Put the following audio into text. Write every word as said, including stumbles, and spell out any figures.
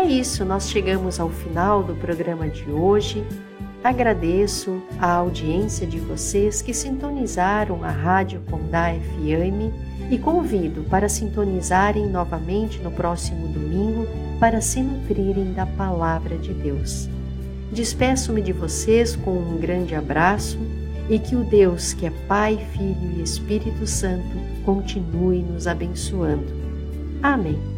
é isso, nós chegamos ao final do programa de hoje. Agradeço a audiência de vocês que sintonizaram a Rádio Condá F M e convido para sintonizarem novamente no próximo domingo para se nutrirem da Palavra de Deus. Despeço-me de vocês com um grande abraço e que o Deus que é Pai, Filho e Espírito Santo continue nos abençoando. Amém.